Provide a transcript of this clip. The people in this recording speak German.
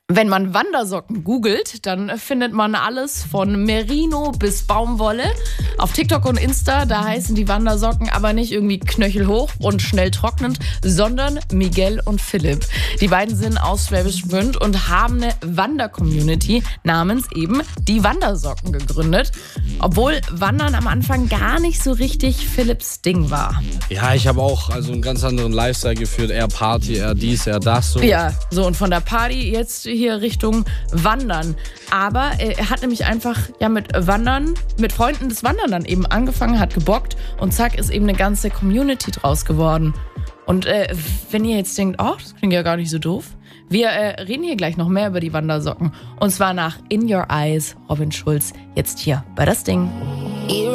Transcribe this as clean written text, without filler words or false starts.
Wenn man Wandersocken googelt, dann findet man alles von Merino bis Baumwolle. Auf TikTok und Insta, da heißen die Wandersocken aber nicht irgendwie knöchelhoch und schnell trocknend, sondern Miguel und Philipp. Die beiden sind aus Schwäbisch Gmünd und haben eine Wander-Community namens eben die Wandersocken gegründet. Obwohl Wandern am Anfang gar nicht so richtig Philipps Ding war. Ja, ich habe auch einen ganz anderen Lifestyle geführt. Eher Party, eher dies, eher das. So. Ja, so und von der Party jetzt hier Richtung Wandern. Aber er hat nämlich einfach mit Freunden des Wandern dann eben angefangen, hat gebockt und zack ist eben eine ganze Community draus geworden. Und wenn ihr jetzt denkt, oh, das klingt ja gar nicht so doof, wir reden hier gleich noch mehr über die Wandersocken. Und zwar nach In Your Eyes, Robin Schulz, jetzt hier bei Das Ding.